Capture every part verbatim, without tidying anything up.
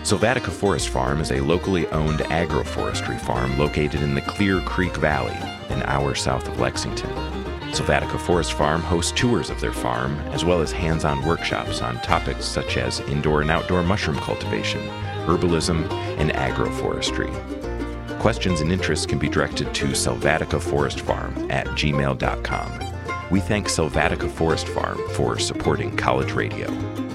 Sylvatica Forest Farm is a locally owned agroforestry farm located in the Clear Creek Valley, an hour south of Lexington. Sylvatica Forest Farm hosts tours of their farm, as well as hands-on workshops on topics such as indoor and outdoor mushroom cultivation, herbalism, and agroforestry. Questions and interests can be directed to sylvatica forest farm at gmail dot com. We thank Sylvatica Forest Farm for supporting college radio.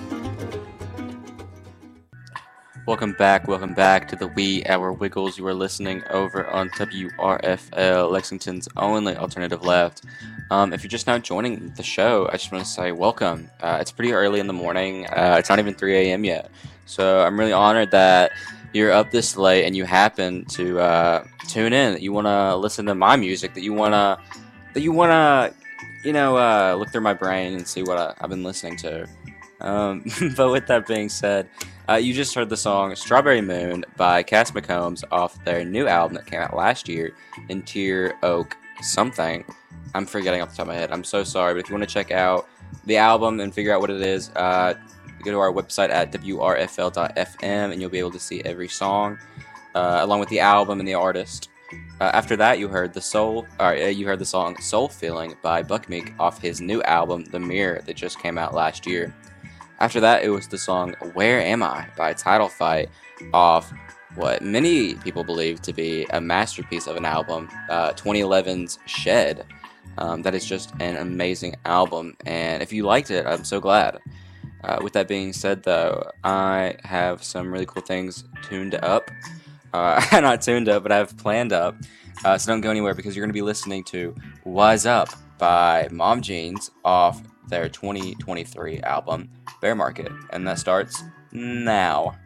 Welcome back, welcome back to the Wee Hour Wiggles. You are listening over on W R F L, Lexington's only alternative left. Um, if you're just now joining the show, I just want to say welcome. Uh, it's pretty early in the morning. Uh, it's not even three a.m. yet. So I'm really honored that you're up this late and you happen to uh, tune in, that you want to listen to my music, that you want to, that you want to, you know, uh, look through my brain and see what I, I've been listening to. Um, but with that being said, uh, you just heard the song Strawberry Moon by Cass McCombs off their new album that came out last year, Interior Oak something. I'm forgetting off the top of my head. I'm so sorry, but if you want to check out the album and figure out what it is, uh, go to our website at w r f l dot f m and you'll be able to see every song, uh, along with the album and the artist. Uh, after that, you heard the soul, or uh, you heard the song "Soul Feeling" by Buck Meek off his new album, The Mirror, that just came out last year. After that, it was the song "Where Am I" by Title Fight off what many people believe to be a masterpiece of an album, uh, twenty eleven's Shed. Um, that is just an amazing album, and if you liked it, I'm so glad. Uh, with that being said, though, I have some really cool things tuned up. Uh, not tuned up, but I have planned up. Uh, so don't go anywhere because you're going to be listening to Wise Up by Mom Jeans off their twenty twenty-three album, Bear Market. And that starts now.